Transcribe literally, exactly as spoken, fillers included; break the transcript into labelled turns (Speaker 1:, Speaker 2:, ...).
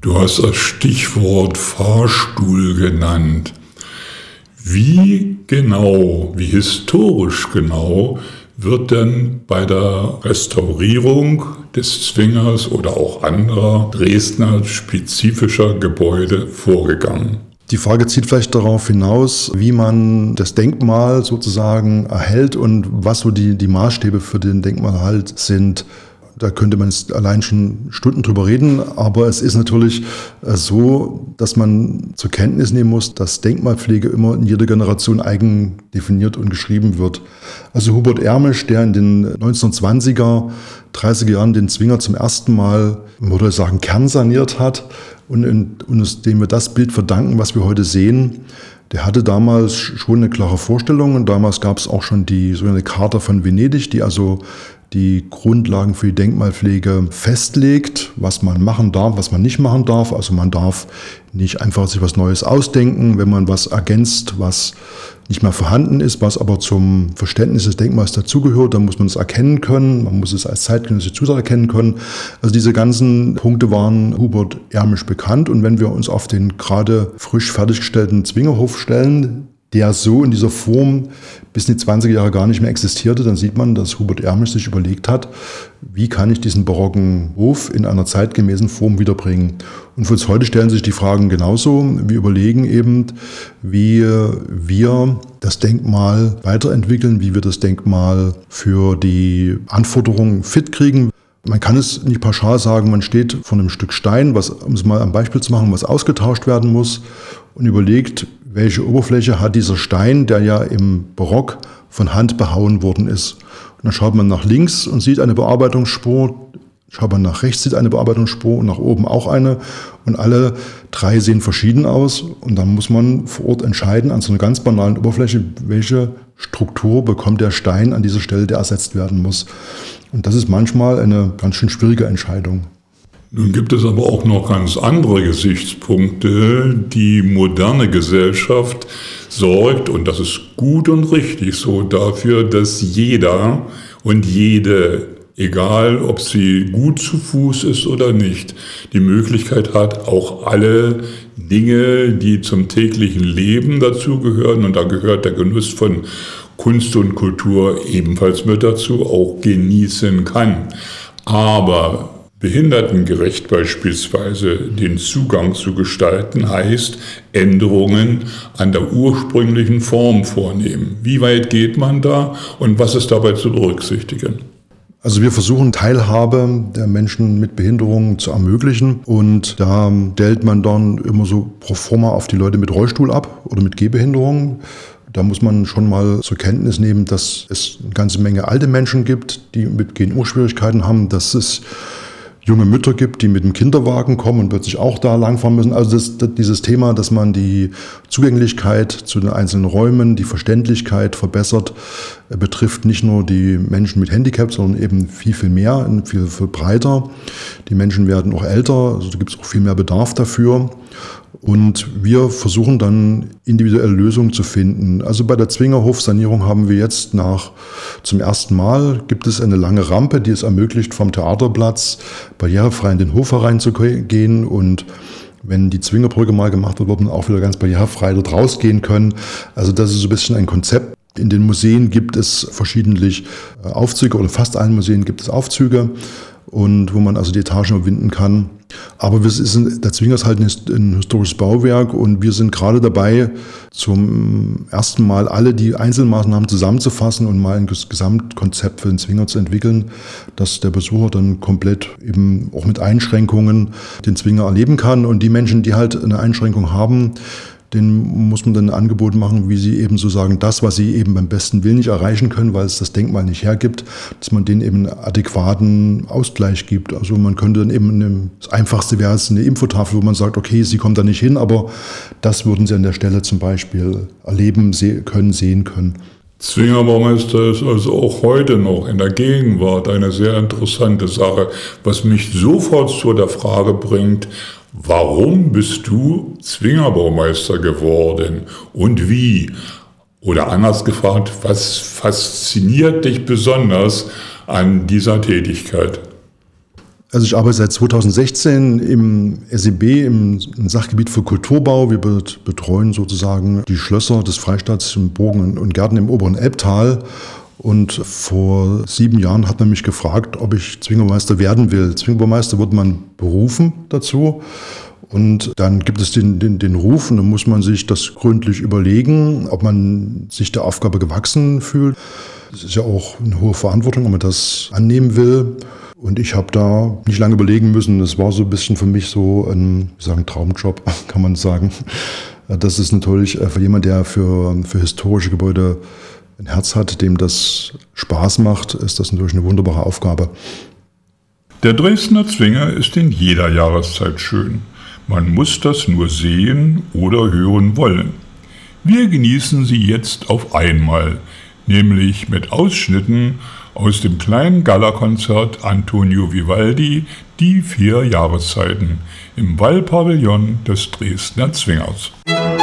Speaker 1: Du hast das Stichwort Fahrstuhl genannt. Wie genau, wie historisch genau wird denn bei der Restaurierung des Zwingers oder auch anderer Dresdner spezifischer Gebäude vorgegangen?
Speaker 2: Die Frage zielt vielleicht darauf hinaus, wie man das Denkmal sozusagen erhält und was so die, die Maßstäbe für den Denkmalerhalt sind. Da könnte man jetzt allein schon Stunden drüber reden, aber es ist natürlich so, dass man zur Kenntnis nehmen muss, dass Denkmalpflege immer in jeder Generation eigen definiert und geschrieben wird. Also Hubert Ermisch, der in den neunzehnhundertzwanziger, dreißiger Jahren den Zwinger zum ersten Mal, man würde sagen, kernsaniert hat und, und dem wir das Bild verdanken, was wir heute sehen, der hatte damals schon eine klare Vorstellung und damals gab es auch schon die sogenannte Charta von Venedig, die also die Grundlagen für die Denkmalpflege festlegt, was man machen darf, was man nicht machen darf. Also man darf nicht einfach sich was Neues ausdenken, wenn man was ergänzt, was nicht mehr vorhanden ist, was aber zum Verständnis des Denkmals dazugehört, dann muss man es erkennen können, man muss es als zeitgenössische Zusatz erkennen können. Also diese ganzen Punkte waren Hubert Ermisch bekannt und wenn wir uns auf den gerade frisch fertiggestellten Zwingerhof stellen, der so in dieser Form bis in die zwanziger Jahre gar nicht mehr existierte, dann sieht man, dass Hubert Ermisch sich überlegt hat, wie kann ich diesen barocken Hof in einer zeitgemäßen Form wiederbringen. Und für uns heute stellen sich die Fragen genauso. Wir überlegen eben, wie wir das Denkmal weiterentwickeln, wie wir das Denkmal für die Anforderungen fit kriegen. Man kann es nicht pauschal sagen, man steht vor einem Stück Stein, was, um es mal am Beispiel zu machen, was ausgetauscht werden muss und überlegt, welche Oberfläche hat dieser Stein, der ja im Barock von Hand behauen worden ist. Und dann schaut man nach links und sieht eine Bearbeitungsspur, schaut man nach rechts, sieht eine Bearbeitungsspur und nach oben auch eine. Und alle drei sehen verschieden aus. Und dann muss man vor Ort entscheiden, an so einer ganz banalen Oberfläche, welche Struktur bekommt der Stein an dieser Stelle, der ersetzt werden muss. Und das ist manchmal eine ganz schön schwierige Entscheidung.
Speaker 1: Nun gibt es aber auch noch ganz andere Gesichtspunkte. Die moderne Gesellschaft sorgt, und das ist gut und richtig so, dafür, dass jeder und jede, egal ob sie gut zu Fuß ist oder nicht, die Möglichkeit hat, auch alle Dinge, die zum täglichen Leben dazugehören, und da gehört der Genuss von Kunst und Kultur ebenfalls mit dazu, auch genießen kann. Aber behindertengerecht beispielsweise den Zugang zu gestalten, heißt Änderungen an der ursprünglichen Form vornehmen. Wie weit geht man da und was ist dabei zu berücksichtigen?
Speaker 2: Also wir versuchen Teilhabe der Menschen mit Behinderungen zu ermöglichen und da stellt man dann immer so pro forma auf die Leute mit Rollstuhl ab oder mit Gehbehinderungen. Da muss man schon mal zur Kenntnis nehmen, dass es eine ganze Menge alte Menschen gibt, die mit Gehen-Schwierigkeiten haben, dass es junge Mütter gibt, die mit dem Kinderwagen kommen und plötzlich auch da langfahren müssen. Also das, das, dieses Thema, dass man die Zugänglichkeit zu den einzelnen Räumen, die Verständlichkeit verbessert, äh, betrifft nicht nur die Menschen mit Handicap, sondern eben viel, viel mehr, viel, viel breiter. Die Menschen werden auch älter, also da gibt es auch viel mehr Bedarf dafür. Und wir versuchen dann individuelle Lösungen zu finden. Also bei der Zwingerhof-Sanierung haben wir jetzt nach, zum ersten Mal gibt es eine lange Rampe, die es ermöglicht, vom Theaterplatz barrierefrei in den Hof hereinzugehen. Und wenn die Zwingerbrücke mal gemacht wird, wird man auch wieder ganz barrierefrei dort rausgehen können. Also das ist so ein bisschen ein Konzept. In den Museen gibt es verschiedentlich Aufzüge oder fast allen Museen gibt es Aufzüge. Und wo man also die Etagen überwinden kann. Aber wir sind, der Zwinger ist halt ein historisches Bauwerk und wir sind gerade dabei, zum ersten Mal alle die Einzelmaßnahmen zusammenzufassen und mal ein Gesamtkonzept für den Zwinger zu entwickeln, dass der Besucher dann komplett eben auch mit Einschränkungen den Zwinger erleben kann. Und die Menschen, die halt eine Einschränkung haben, denen muss man dann ein Angebot machen, wie sie eben so sagen, das, was sie eben beim besten Willen nicht erreichen können, weil es das Denkmal nicht hergibt, dass man denen eben einen adäquaten Ausgleich gibt. Also man könnte dann eben, eine, das Einfachste wäre es eine Infotafel, wo man sagt, okay, sie kommen da nicht hin, aber das würden sie an der Stelle zum Beispiel erleben se- können, sehen können.
Speaker 1: Zwingerbaumeister ist also auch heute noch in der Gegenwart eine sehr interessante Sache, was mich sofort zu der Frage bringt, warum bist du Zwingerbaumeister geworden und wie? Oder anders gefragt, was fasziniert dich besonders an dieser Tätigkeit?
Speaker 2: Also ich arbeite seit zweitausendsechzehn im S E B, im Sachgebiet für Kulturbau. Wir betreuen sozusagen die Schlösser des Freistaats in Burgen und Gärten im oberen Elbtal. Und vor sieben Jahren hat man mich gefragt, ob ich Zwingerbürgermeister werden will. Zwingerbürgermeister wird man berufen dazu. Und dann gibt es den, den, den Ruf und dann muss man sich das gründlich überlegen, ob man sich der Aufgabe gewachsen fühlt. Es ist ja auch eine hohe Verantwortung, ob man das annehmen will. Und ich habe da nicht lange überlegen müssen. Das war so ein bisschen für mich so ein, wie sagen, Traumjob, kann man sagen. Das ist natürlich für jemanden, der für, für historische Gebäude ein Herz hat, dem das Spaß macht, ist das natürlich eine wunderbare Aufgabe.
Speaker 1: Der Dresdner Zwinger ist in jeder Jahreszeit schön. Man muss das nur sehen oder hören wollen. Wir genießen sie jetzt auf einmal, nämlich mit Ausschnitten aus dem kleinen Gala-Konzert Antonio Vivaldi, die vier Jahreszeiten, im Wallpavillon des Dresdner Zwingers.